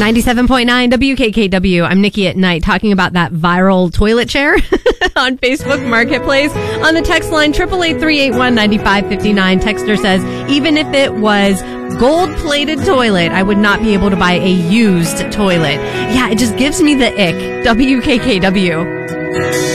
97.9 WKKW. I'm Nikki at Night talking about that viral toilet chair on Facebook Marketplace. On the text line, 888-381-9559. Texter says, even if it was gold-plated toilet, I would not be able to buy a used toilet. Yeah, it just gives me the ick. WKKW.